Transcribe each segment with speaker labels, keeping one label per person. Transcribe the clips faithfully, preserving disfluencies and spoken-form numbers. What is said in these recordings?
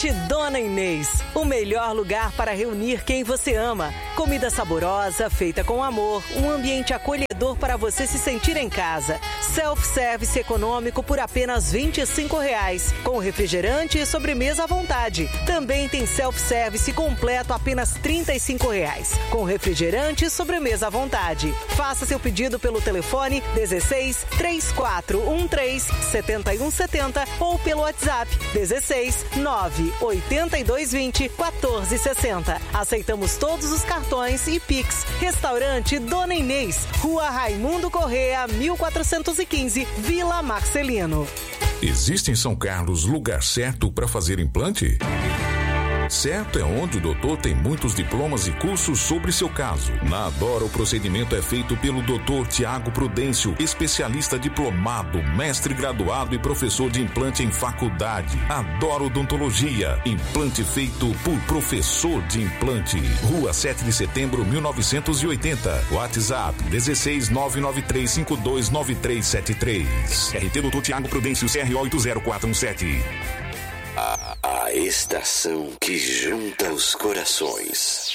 Speaker 1: Restaurante Dona Inês, o melhor lugar para reunir quem você ama. Comida saborosa, feita com amor, um ambiente acolhedor para você se sentir em casa. Self-service econômico por apenas vinte e cinco reais, com refrigerante e sobremesa à vontade. Também tem self-service completo apenas trinta e cinco reais, com refrigerante e sobremesa à vontade. Faça seu pedido pelo telefone dezesseis, trinta e quatro, treze, setenta e um setenta ou pelo WhatsApp dezesseis, nove, oitenta e dois, vinte, quatorze, sessenta. Aceitamos todos os cartões e Pix. Restaurante Dona Inês, Rua Raimundo Correa, mil quatrocentos e quinze, Vila Marcelino.
Speaker 2: Existe em São Carlos lugar certo para fazer implante? Certo é onde o doutor tem muitos diplomas e cursos sobre seu caso. Na Adora, o procedimento é feito pelo doutor Tiago Prudêncio, especialista diplomado, mestre graduado e professor de implante em faculdade. Adora Odontologia, implante feito por professor de implante. Rua sete de setembro, mil novecentos e oitenta. WhatsApp dezesseis, nove nove três cinco dois nove três sete três. R T doutor Tiago Prudêncio, C R O oito zero quatro um sete.
Speaker 3: A, a estação que junta os corações.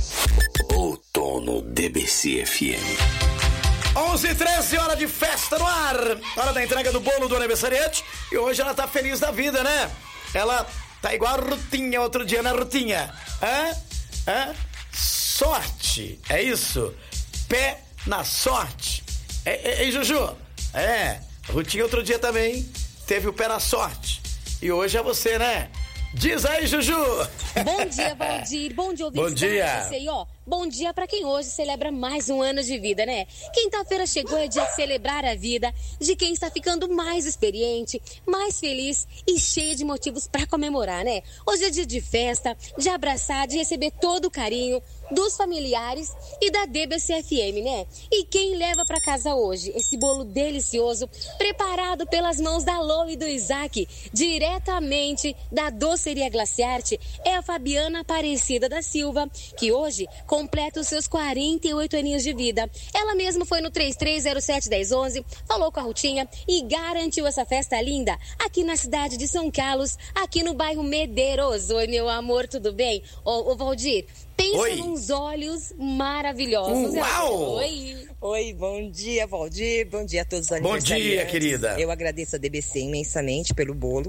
Speaker 3: Outono D B C F M.
Speaker 4: onze e treze, hora de festa no ar. Hora da entrega do bolo do aniversariante. E hoje ela tá feliz da vida, né? Ela tá igual a Rutinha outro dia, né, Rutinha? Hã? Hã? Sorte, é isso? Pé na sorte. Ei, Juju? É, Rutinha outro dia também teve o pé na sorte. E hoje é você, né? Diz aí, Juju!
Speaker 5: Bom dia, Valdir. Bom dia, ouvintes.
Speaker 4: Bom dia.
Speaker 5: Você aí, ó. Bom dia pra quem hoje celebra mais um ano de vida, né? Quinta-feira chegou, é dia de celebrar a vida de quem está ficando mais experiente, mais feliz e cheia de motivos pra comemorar, né? Hoje é dia de festa, de abraçar, de receber todo o carinho dos familiares e da D B C F M, né? E quem leva pra casa hoje esse bolo delicioso, preparado pelas mãos da Lô e do Isaac, diretamente da Doceria Glaciarte, é a Fabiana Aparecida da Silva, que hoje completa os seus quarenta e oito aninhos de vida. Ela mesma foi no três três zero sete, um zero um um, falou com a Rutinha e garantiu essa festa linda aqui na cidade de São Carlos, aqui no bairro Medeiros. Oi, meu amor, tudo bem? Ô, ô Valdir, pensa Oi. nos olhos maravilhosos.
Speaker 4: Uau!
Speaker 5: Oi.
Speaker 6: Oi, bom dia, Valdir. Bom dia a todos os aniversariantes.
Speaker 4: Bom dia, querida.
Speaker 6: Eu agradeço a D B C imensamente pelo bolo.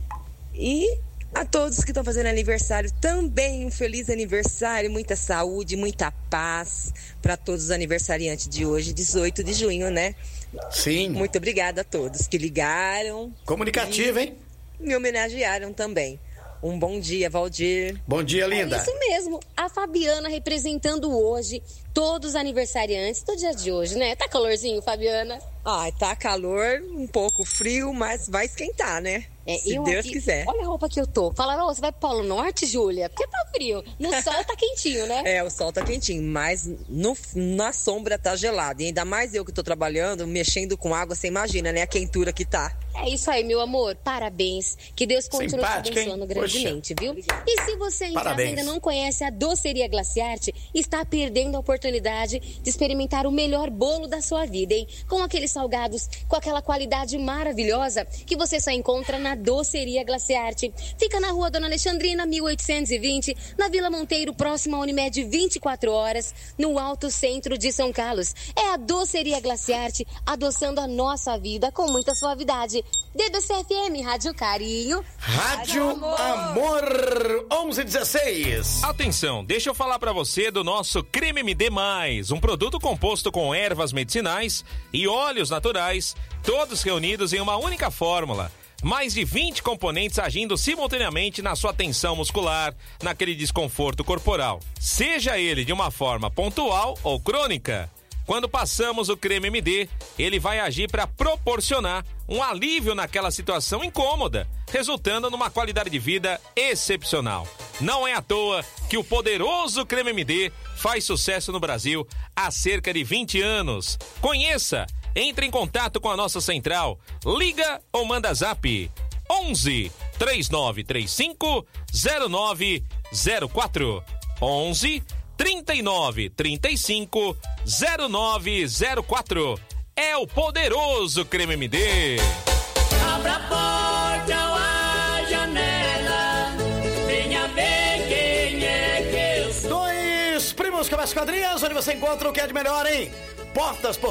Speaker 6: E a todos que estão fazendo aniversário também, um feliz aniversário, muita saúde, muita paz para todos os aniversariantes de hoje, dezoito de junho, né?
Speaker 4: Sim.
Speaker 6: Muito obrigada a todos que ligaram.
Speaker 4: Comunicativo, hein?
Speaker 6: Me homenagearam também. Um bom dia, Valdir.
Speaker 4: Bom dia, linda.
Speaker 5: É isso mesmo. A Fabiana representando hoje todos os aniversariantes do dia de hoje, né? Tá calorzinho, Fabiana?
Speaker 6: Ai, tá calor, um pouco frio, mas vai esquentar, né?
Speaker 5: É,
Speaker 6: Se
Speaker 5: eu
Speaker 6: Deus
Speaker 5: aqui,
Speaker 6: quiser.
Speaker 5: Olha a roupa que eu tô. Falaram, oh, você vai pro Polo Norte, Júlia? Porque tá frio. No sol tá quentinho, né?
Speaker 6: É, o sol tá quentinho, mas no, na sombra tá gelado. E ainda mais eu que tô trabalhando, mexendo com água, você imagina, né? A quentura que tá.
Speaker 5: É isso aí, meu amor. Parabéns. Que Deus continue te abençoando hein? grandemente, Poxa. viu? E se você em casa ainda não conhece a Doceria Glaciarte, está perdendo a oportunidade de experimentar o melhor bolo da sua vida, hein? Com aqueles salgados, com aquela qualidade maravilhosa que você só encontra na Doceria Glaciarte. Fica na rua Dona Alexandrina, mil oitocentos e vinte, na Vila Monteiro, próximo à Unimed vinte e quatro horas, no Alto Centro de São Carlos. É a Doceria Glaciarte, adoçando a nossa vida com muita suavidade. D B C F M, Rádio Carinho.
Speaker 4: Rádio Amor, Amor onze e dezesseis.
Speaker 7: Atenção, deixa eu falar pra você do nosso Creme M D mais, um produto composto com ervas medicinais e óleos naturais, todos reunidos em uma única fórmula. Mais de vinte componentes agindo simultaneamente na sua tensão muscular, naquele desconforto corporal, seja ele de uma forma pontual ou crônica. Quando passamos o creme M D, ele vai agir para proporcionar um alívio naquela situação incômoda, resultando numa qualidade de vida excepcional. Não é à toa que o poderoso creme M D faz sucesso no Brasil há cerca de vinte anos. Conheça! Entre em contato com a nossa central, liga ou manda zap onze, três nove três cinco, zero nove zero quatro, onze, trinta e nove, trinta e cinco, zero nove zero quatro. É o poderoso Creme M D.
Speaker 8: Abra a porta ou a janela,
Speaker 4: Seguimos com as quadrinhas, onde você encontra o que é de melhor, hein? Portas,